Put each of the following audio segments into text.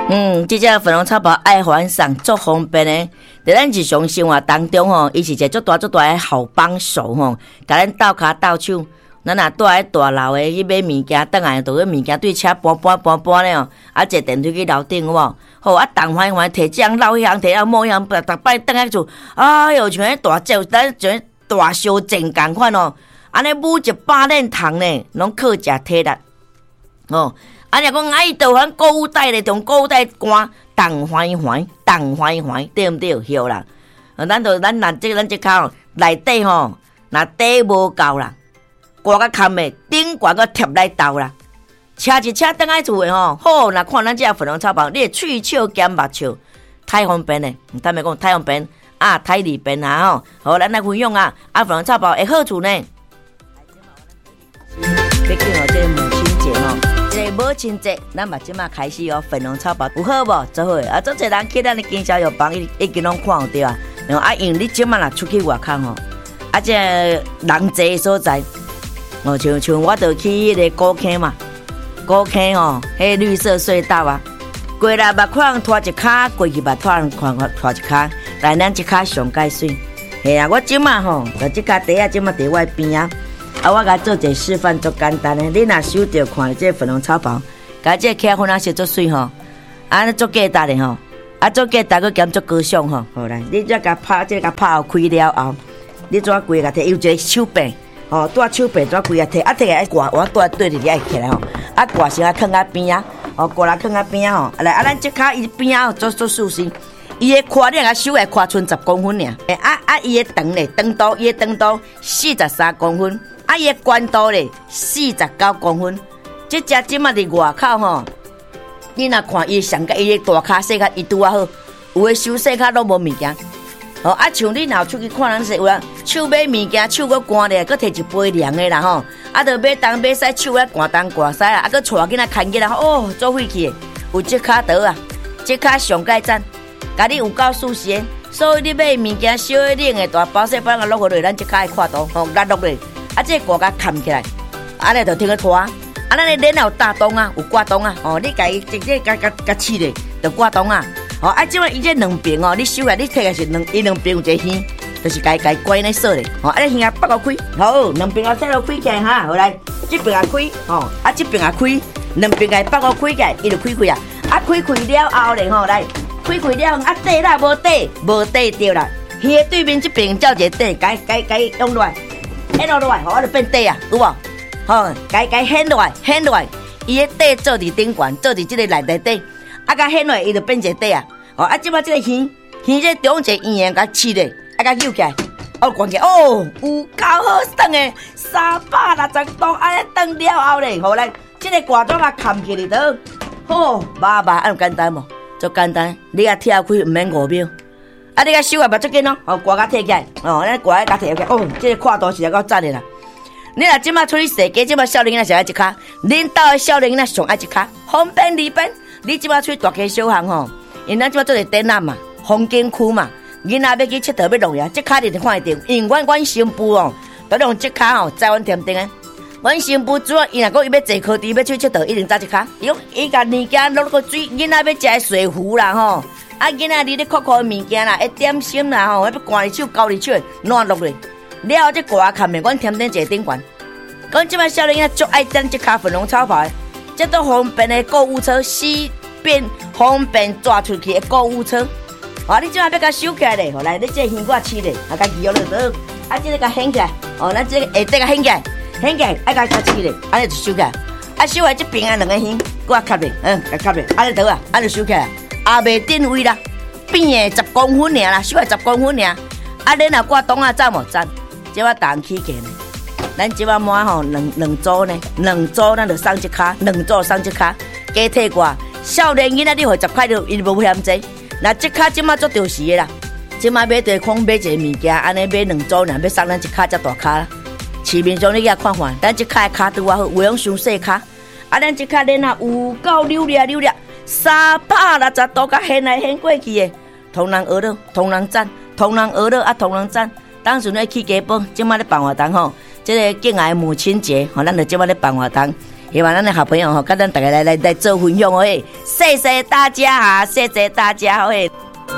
这只粉红草包爱还送足方便的，在咱日常生活当中吼，伊是一个足大的好帮手吼，甲咱斗骹斗手。咱若住喺大楼的去买物件，倒来就个物件对车搬咧哦，坐电梯去楼顶有无？好动缓摕这样捞迄项，摕啊某样，逐摆倒来厝，哎哟，像迄大只，咱像大烧煎共款哦，安尼每一百链糖呢，拢靠食体力哦。安尼讲，伊倒款购物袋咧，从购物袋关动缓，对毋对？晓啦。咱若即骹内底吼，若底无够啦。挂甲坎的顶悬个贴来斗啦，车一车倒来厝的吼，好，若看咱这粉红草包，你喙笑兼目笑，太方便嘞！坦白讲，太方便啊，太利便啊吼！好，咱来分享啊，粉红草包的好处呢。毕竟哦，这个母亲节吼，这个母亲节，咱嘛即马开始哦，粉红草包有好无？做好啊！做侪人去咱的经销药房已经拢看有对啊。然后因为你即马若出去外口吼，这人侪的所在。哦，像我就去迄个古坑嘛，古坑吼，迄绿色隧道啊，过来捌看人拖一骹，过去捌看人拖一骹，但咱即骹上介水。嘿啊，我即马吼，就即骹地啊，即马伫我边啊，我甲做一个示范，足简单的。你若手着看这粉红草包，甲这起粉啊是足水吼，尼足简单的吼，足简单个兼足高尚吼。好来，你再甲拍，后开了后，你怎规个摕有一个手柄。哦，带手柄怎规啊摕来挂，我带对着你爱起来吼，挂先放在边啊，挂来放在边啊吼，来咱即骹伊边啊做舒适，伊的宽你甲手来宽剩10公分尔，伊的长咧，长度伊的长度43公分，伊的宽度咧49公分，即只即马伫外口吼，你若看伊上甲伊的大骹细骹伊拄啊好，有诶手细骹拢无物件。像你若出去看人说有啊，手买物件，手搁干咧，搁摕一杯凉的啦吼，着买东买西，手咧干东干西啦，搁带囡仔牵起来，哦，做废气的，有即骹倒啊，即骹上盖赞，甲你有够舒适的，所以你买物件小的、冷的、大包小包，落落来，咱即骹的看图，压落来，这挂甲扛起来，安尼就听个拖，咱的脸有打洞啊，有挂洞啊，你家己直接甲刺咧，就挂洞啊。即摆伊这两边你手来你摕个是伊两边有一个耳，就是家关咧锁咧，安尼耳北个开，好，两边啊塞落开起来哈，好来，这边啊开，这边啊开，两边个北个开起来，伊就开开啊，开了后咧来，开了，底啦无底掉啦，耳对面这边照一个底，该用落来，掀落来，我就变底啊，有无？该掀落来，伊个底做伫顶悬，做伫这个内底。甲掀落来，伊就变一个底啊！即摆即个耳这中一个圆甲刺咧，甲扭起来，关起来，有够好转诶，360度安尼转了后咧，好来，即个挂装甲扛起里头，好，安简单无？足简单，你跳开毋免5秒，你个手也袂足紧哦，挂甲摕起来，咱挂甲摕起来，即个看图是够赞诶啦！你若即摆出去踅街，即摆少年仔上爱一骹，恁兜诶少年仔上爱一骹，方便利便。你即摆出去大街小巷吼，因咱即摆做个展览嘛，风景区嘛，囡仔要去佚佗要弄呀，即卡你就看得到。因为阮新妇哦，都用即卡哦，在阮店顶诶。阮新妇主要伊若讲伊要坐柯伫要出去佚佗，一定早即卡。伊甲物件落个水，囡仔要食水壶啦吼，囡仔哩酷的物件啦，点心啦吼，要干手交哩手烂落来。了后即挂看面，阮店顶一个顶悬。讲即摆少年仔足爱等即卡粉红草包。这都方便的购物车，方便抓出去的购物车。你即摆要甲收起来咧，来，你这耳骨刺咧，甲移落去倒，这个甲掀起来，咱这个下底甲掀起来，甲刺咧，安尼就收起来。收来这边两个耳，搁卡咧，甲卡咧，安尼倒啊，安尼收起来，袂定位啦，边的10公分尔啦，收来10公分尔。你若挂洞赞无赞？即摆重起价呢。咱即摆满吼两组呢，两组咱就送一卡，两组送一卡，加体挂。少年囡仔你会10块就伊无嫌济，那即卡即摆做着时的啦。即摆买地空买一个物件，安尼买两组呢，要送咱一卡才大卡啦。市面上你甲看看，咱即卡的卡拄啊好，有用伤细卡。咱即卡恁啊有够溜咧，360度甲掀来掀过去的，同人学了，同人赞，同人赞。当时咧去家宝，即摆咧办活动吼。这个敬爱母亲节，咱就即摆咧办活动， 希望咱的好朋友跟咱大家来做分享哦，谢谢大家啊，谢谢大家哦。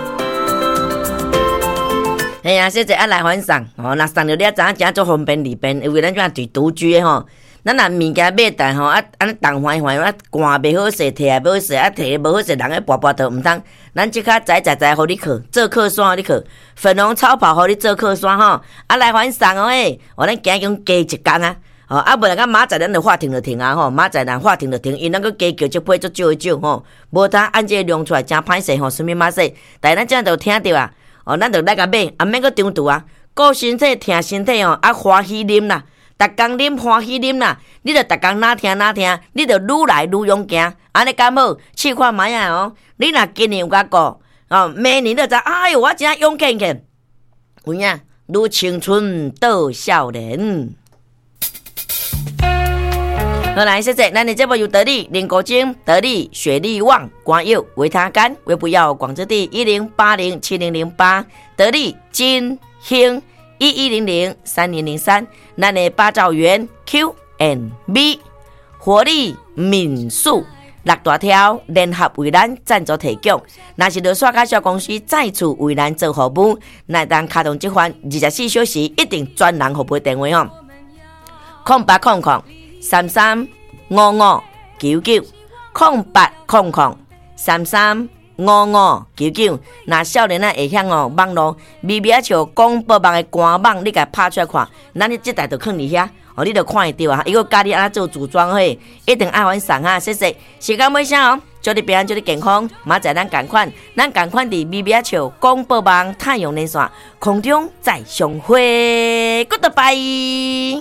哎呀，谢谢来分享哦。那送到你早真做方便利便，因为咱这住独居的吼，咱若物件买但吼安尼动坏寒袂好势，摕也袂好势，摕无好势，人咧跋都毋通。咱即刻在，互你去做客山，你去粉红超跑，互你做客山吼。来分享哦咱今日加一工啊。无然个明仔咱就法庭就停啊吼，明仔咱法庭就停，因咱个加叫即批足少吼，无当按这个量出来真歹势吼，什么马势？但咱这就听着啊。咱就来甲买，免阁中途啊，顾身体听身体欢喜啉啦，逐工啉欢喜啉啦，你着逐工哪听，你着愈来愈勇行，安尼敢好？试看卖啊哦，你若今年有甲顾明年就知，哎哟，我真勇健健，有影愈青春到少年。好来，谢谢，咱的节目由得力、林国精、得力、雪力旺、光佑、维他干、微不要、广州地10807008、得力、金兴11003003，咱的八兆元 Q&B 活力民宿六大条联合为咱赞助提供。若是落刷卡小公司再次为咱做服务，咱当卡通这番24小时一定专人服务电话哦，0800335599，0800335599。那少年会晓网络微微笑广播网的官网，你甲拍出来看，咱你这台就放伫遐，你就看会到啊。伊个教你安怎做组装一定爱完送啊，谢谢。时间尾声哦，祝你平安，祝你健康。明仔咱同款伫微微笑广播网太阳连线空中再相会 ，Goodbye。